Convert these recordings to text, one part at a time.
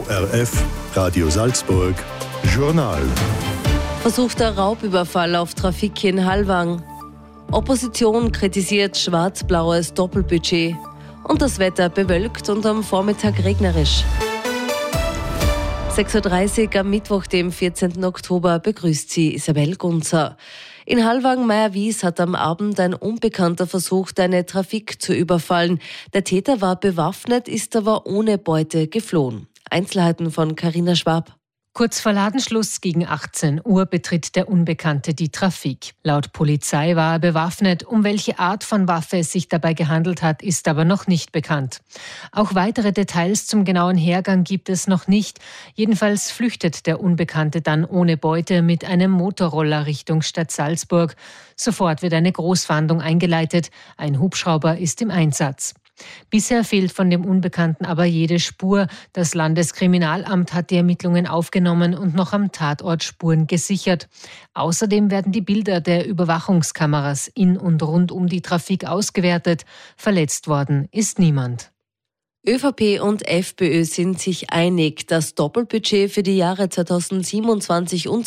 ORF Radio Salzburg Journal. Versuchter Raubüberfall auf Trafik in Hallwang. Opposition kritisiert schwarz-blaues Doppelbudget. Und das Wetter bewölkt und am Vormittag regnerisch. 6.30 Uhr am Mittwoch, dem 14. Oktober, begrüßt sie Isabel Gunzer. In Hallwang-Meierwies hat am Abend ein Unbekannter versucht, eine Trafik zu überfallen. Der Täter war bewaffnet, ist aber ohne Beute geflohen. Einzelheiten von Carina Schwab. Kurz vor Ladenschluss gegen 18 Uhr betritt der Unbekannte die Trafik. Laut Polizei war er bewaffnet. Um welche Art von Waffe es sich dabei gehandelt hat, ist aber noch nicht bekannt. Auch weitere Details zum genauen Hergang gibt es noch nicht. Jedenfalls flüchtet der Unbekannte dann ohne Beute mit einem Motorroller Richtung Stadt Salzburg. Sofort wird eine Großfahndung eingeleitet. Ein Hubschrauber ist im Einsatz. Bisher fehlt von dem Unbekannten aber jede Spur. Das Landeskriminalamt hat die Ermittlungen aufgenommen und noch am Tatort Spuren gesichert. Außerdem werden die Bilder der Überwachungskameras in und rund um die Trafik ausgewertet. Verletzt worden ist niemand. ÖVP und FPÖ sind sich einig, das Doppelbudget für die Jahre 2027 und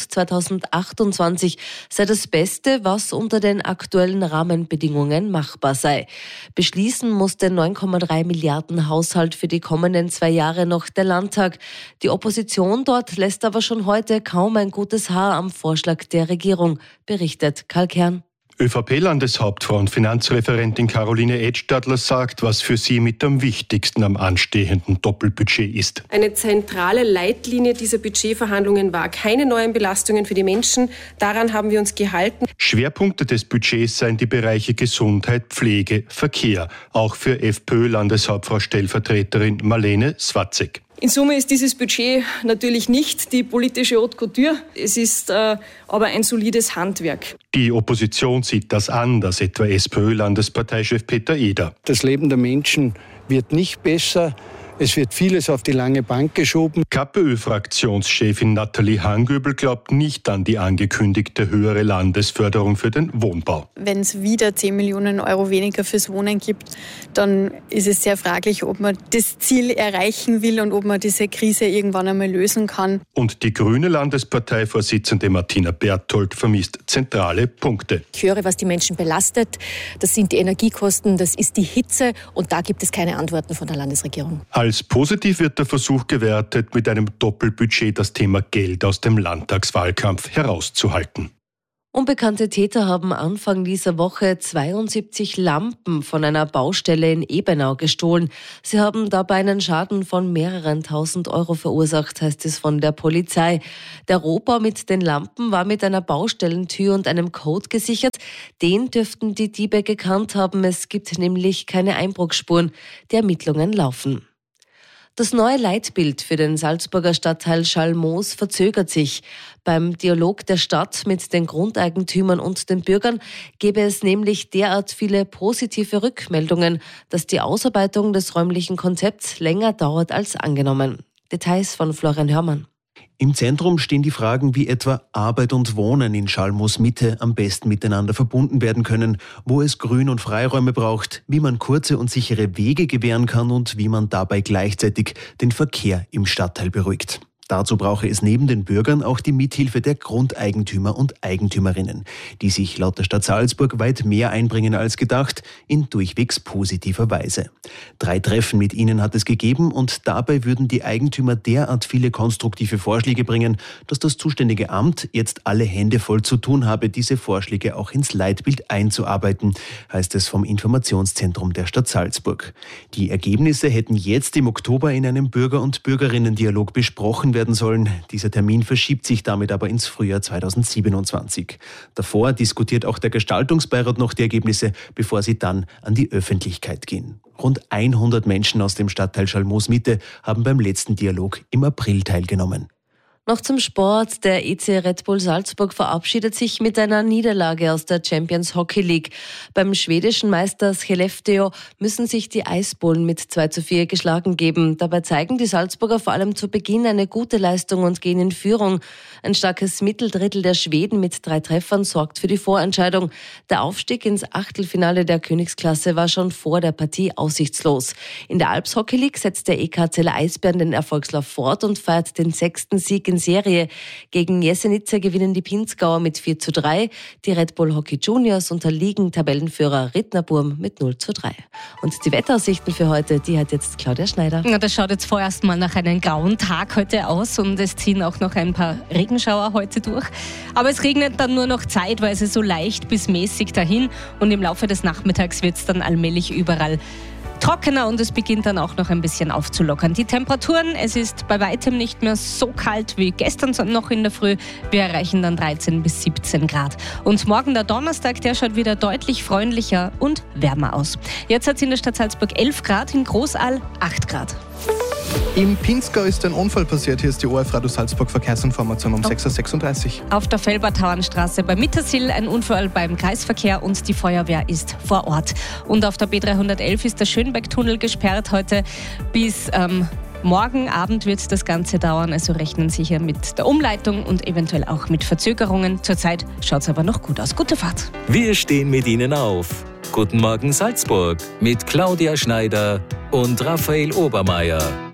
2028 sei das Beste, was unter den aktuellen Rahmenbedingungen machbar sei. Beschließen muss den 9,3 Milliarden Haushalt für die kommenden 2 Jahre noch der Landtag. Die Opposition dort lässt aber schon heute kaum ein gutes Haar am Vorschlag der Regierung, berichtet Karl Kern. ÖVP-Landeshauptfrau und Finanzreferentin Caroline Edstadler sagt, was für sie mit am wichtigsten am anstehenden Doppelbudget ist. Eine zentrale Leitlinie dieser Budgetverhandlungen war keine neuen Belastungen für die Menschen. Daran haben wir uns gehalten. Schwerpunkte des Budgets seien die Bereiche Gesundheit, Pflege, Verkehr. Auch für FPÖ-Landeshauptfrau Stellvertreterin Marlene Swatzek. In Summe ist dieses Budget natürlich nicht die politische Haute Couture. Es ist aber ein solides Handwerk. Die Opposition sieht das anders, etwa SPÖ-Landesparteichef Peter Eder. Das Leben der Menschen wird nicht besser. Es wird vieles auf die lange Bank geschoben. KPÖ-Fraktionschefin Nathalie Hangöbel glaubt nicht an die angekündigte höhere Landesförderung für den Wohnbau. Wenn es wieder 10 Millionen Euro weniger fürs Wohnen gibt, dann ist es sehr fraglich, ob man das Ziel erreichen will und ob man diese Krise irgendwann einmal lösen kann. Und die grüne Landesparteivorsitzende Martina Berthold vermisst zentrale Punkte. Ich höre, was die Menschen belastet. Das sind die Energiekosten, das ist die Hitze und da gibt es keine Antworten von der Landesregierung. Als positiv wird der Versuch gewertet, mit einem Doppelbudget das Thema Geld aus dem Landtagswahlkampf herauszuhalten. Unbekannte Täter haben Anfang dieser Woche 72 Lampen von einer Baustelle in Ebenau gestohlen. Sie haben dabei einen Schaden von mehreren tausend Euro verursacht, heißt es von der Polizei. Der Rohbau mit den Lampen war mit einer Baustellentür und einem Code gesichert. Den dürften die Diebe gekannt haben. Es gibt nämlich keine Einbruchsspuren. Die Ermittlungen laufen. Das neue Leitbild für den Salzburger Stadtteil Schallmoos verzögert sich. Beim Dialog der Stadt mit den Grundeigentümern und den Bürgern gäbe es nämlich derart viele positive Rückmeldungen, dass die Ausarbeitung des räumlichen Konzepts länger dauert als angenommen. Details von Florian Hörmann. Im Zentrum stehen die Fragen, wie etwa Arbeit und Wohnen in Schallmoos Mitte am besten miteinander verbunden werden können, wo es Grün- und Freiräume braucht, wie man kurze und sichere Wege gewähren kann und wie man dabei gleichzeitig den Verkehr im Stadtteil beruhigt. Dazu brauche es neben den Bürgern auch die Mithilfe der Grundeigentümer und Eigentümerinnen, die sich laut der Stadt Salzburg weit mehr einbringen als gedacht, in durchwegs positiver Weise. 3 Treffen mit ihnen hat es gegeben und dabei würden die Eigentümer derart viele konstruktive Vorschläge bringen, dass das zuständige Amt jetzt alle Hände voll zu tun habe, diese Vorschläge auch ins Leitbild einzuarbeiten, heißt es vom Informationszentrum der Stadt Salzburg. Die Ergebnisse hätten jetzt im Oktober in einem Bürger- und Bürgerinnen-Dialog besprochen werden sollen. Dieser Termin verschiebt sich damit aber ins Frühjahr 2027. Davor diskutiert auch der Gestaltungsbeirat noch die Ergebnisse, bevor sie dann an die Öffentlichkeit gehen. Rund 100 Menschen aus dem Stadtteil Schallmoos Mitte haben beim letzten Dialog im April teilgenommen. Noch zum Sport. Der EC Red Bull Salzburg verabschiedet sich mit einer Niederlage aus der Champions Hockey League. Beim schwedischen Meister Skellefteå müssen sich die Eisbullen mit 2:4 geschlagen geben. Dabei zeigen die Salzburger vor allem zu Beginn eine gute Leistung und gehen in Führung. Ein starkes Mitteldrittel der Schweden mit 3 Treffern sorgt für die Vorentscheidung. Der Aufstieg ins Achtelfinale der Königsklasse war schon vor der Partie aussichtslos. In der Alps Hockey League setzt der EK Zeller Eisbären den Erfolgslauf fort und feiert den 6. Sieg in Serie. Gegen Jesenice gewinnen die Pinzgauer mit 4:3. Die Red Bull Hockey Juniors unterliegen Tabellenführer Rittnerburm mit 0:3. Und die Wetteraussichten für heute, die hat jetzt Claudia Schneider. Ja, das schaut jetzt vorerst mal nach einem grauen Tag heute aus und es ziehen auch noch ein paar Regenschauer heute durch. Aber es regnet dann nur noch zeitweise so leicht bis mäßig dahin und im Laufe des Nachmittags wird es dann allmählich überall trockener und es beginnt dann auch noch ein bisschen aufzulockern. Die Temperaturen, es ist bei weitem nicht mehr so kalt wie gestern noch in der Früh. Wir erreichen dann 13 bis 17 Grad. Und morgen der Donnerstag, der schaut wieder deutlich freundlicher und wärmer aus. Jetzt hat es in der Stadt Salzburg 11 Grad, in Großaal 8 Grad. Im Pinzgau ist ein Unfall passiert. Hier ist die ORF Radio Salzburg Verkehrsinformation um 6:36 Uhr. Auf der Felbertauernstraße bei Mittersill ein Unfall beim Kreisverkehr und die Feuerwehr ist vor Ort. Und auf der B311 ist der Schönbergtunnel gesperrt. Heute bis morgen Abend wird das Ganze dauern. Also rechnen Sie hier mit der Umleitung und eventuell auch mit Verzögerungen. Zurzeit schaut es aber noch gut aus. Gute Fahrt. Wir stehen mit Ihnen auf. Guten Morgen Salzburg mit Claudia Schneider und Raphael Obermeier.